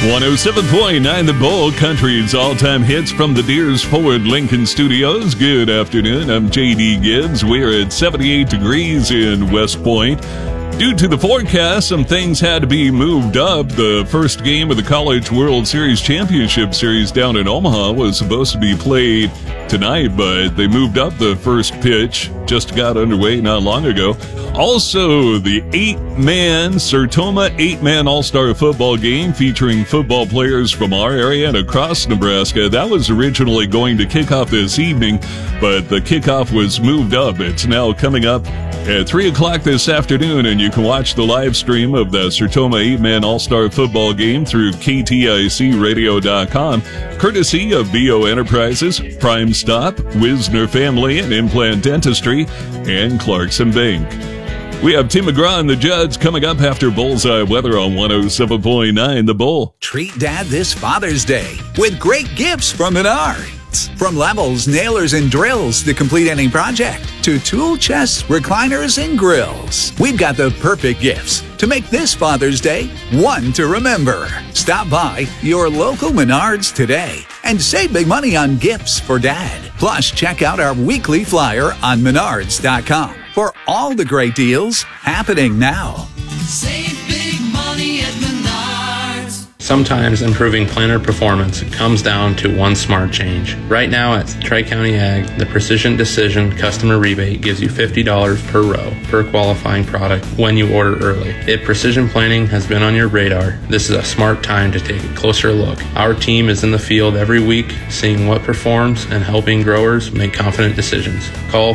107.9 The Bull, country's all-time hits from the Deers Ford Lincoln Studios. Good afternoon, I'm J.D. Gibbs. We're at 78 degrees in West Point. Due to the forecast, some things had to be moved up. The first game of the College World Series Championship Series down in Omaha was supposed to be played tonight, but they moved up the first pitch. Just got underway not long ago. Also, the Sertoma 8-man All-Star football game featuring football players from our area and across Nebraska. That was originally going to kick off this evening, but the kickoff was moved up. It's now coming up at 3 o'clock this afternoon, and you can watch the live stream of the Sertoma 8-man All-Star football game through KTICradio.com, courtesy of BO Enterprises, Prime Stop, Wisner Family and Implant Dentistry, and Clarkson Bank. We have Tim McGraw and the Judds coming up after Bullseye Weather on 107.9 The Bull. Treat Dad this Father's Day with great gifts from Menards. From levels, nailers, and drills to complete any project, to tool chests, recliners, and grills. We've got the perfect gifts to make this Father's Day one to remember. Stop by your local Menards today and save big money on gifts for Dad. Plus, check out our weekly flyer on Menards.com for all the great deals happening now. Save big money at Menards. Sometimes improving planter performance comes down to one smart change. Right now at Tri-County Ag, the Precision Decision customer rebate gives you $50 per row per qualifying product when you order early. If precision planting has been on your radar, this is a smart time to take a closer look. Our team is in the field every week, seeing what performs and helping growers make confident decisions. Call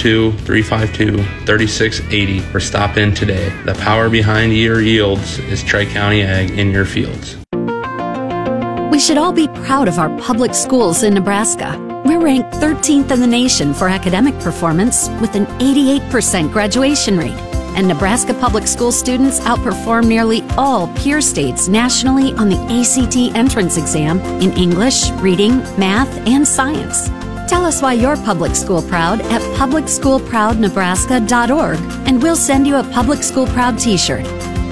402-352-3680 or stop in today. The power behind your yields is Tri-County Ag in your fields. We should all be proud of our public schools in Nebraska. We're ranked 13th in the nation for academic performance with an 88% graduation rate. And Nebraska public school students outperform nearly all peer states nationally on the ACT entrance exam in English, reading, math, and science. Tell us why you're public school proud at publicschoolproudnebraska.org, and we'll send you a Public School Proud t-shirt.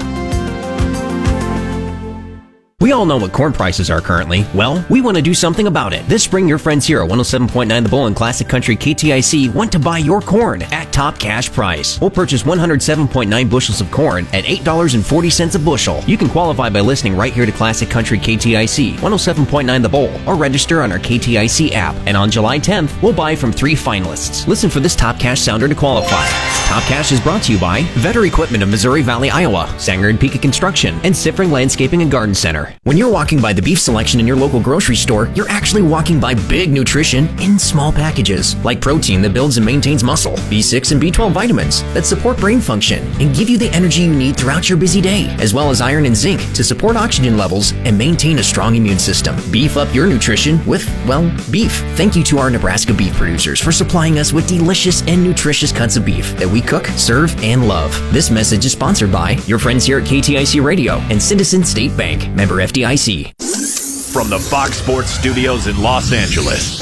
We all know what corn prices are currently. Well, we want to do something about it. This spring, your friends here at 107.9 The Bull and Classic Country KTIC want to buy your corn at top cash price. We'll purchase 107.9 bushels of corn at $8.40 a bushel. You can qualify by listening right here to Classic Country KTIC, 107.9 The Bull, or register on our KTIC app. And on July 10th, we'll buy from 3 finalists. Listen for this top cash sounder to qualify. Top Cash is brought to you by Vetter Equipment of Missouri Valley, Iowa, Sanger and Pika Construction, and Siffring Landscaping and Garden Center. When you're walking by the beef selection in your local grocery store, you're actually walking by big nutrition in small packages, like protein that builds and maintains muscle, B6 and B12 vitamins that support brain function and give you the energy you need throughout your busy day, as well as iron and zinc to support oxygen levels and maintain a strong immune system. Beef up your nutrition with, well, beef. Thank you to our Nebraska beef producers for supplying us with delicious and nutritious cuts of beef that we cook, serve, and love. This message is sponsored by your friends here at KTIC Radio and Citizen State Bank, member FDIC. From the Fox Sports Studios in Los Angeles,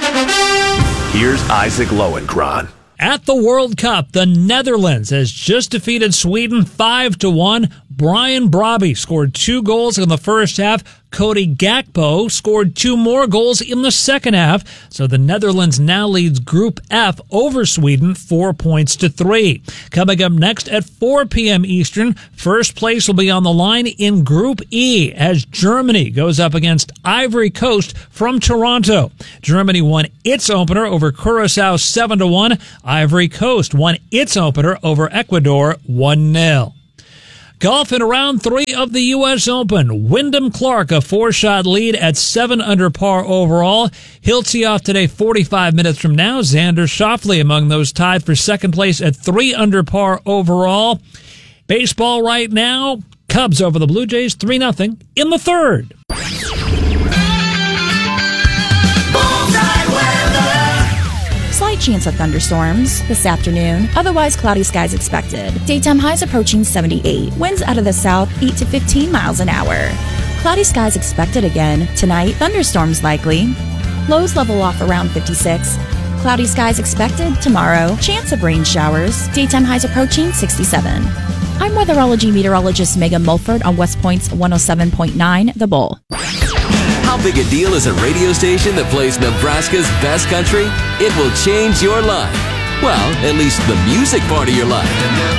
here's Isaac Lowenkron. At the World Cup, the Netherlands has just defeated Sweden 5-1. Brian Brobby scored 2 goals in the first half. Cody Gakpo scored 2 more goals in the second half. So the Netherlands now leads Group F over Sweden 4-3. Coming up next at 4 p.m. Eastern, first place will be on the line in Group E as Germany goes up against Ivory Coast from Toronto. Germany won its opener over Curacao 7-1. Ivory Coast won its opener over Ecuador 1-0. Golf in round 3 of the U.S. Open. Wyndham Clark, a 4-shot lead at 7 under par overall. He'll tee off today 45 minutes from now. Xander Schauffele among those tied for second place at 3 under par overall. Baseball right now. Cubs over the Blue Jays 3-0 in the third. Slight chance of thunderstorms this afternoon. Otherwise, cloudy skies expected. Daytime highs approaching 78. Winds out of the south, 8 to 15 miles an hour. Cloudy skies expected again. Tonight, thunderstorms likely. Lows level off around 56. Cloudy skies expected tomorrow. Chance of rain showers. Daytime highs approaching 67. I'm weatherology meteorologist Megan Mulford on West Point's 107.9 The Bull. How big a deal is a radio station that plays Nebraska's best country? It will change your life. Well, at least the music part of your life.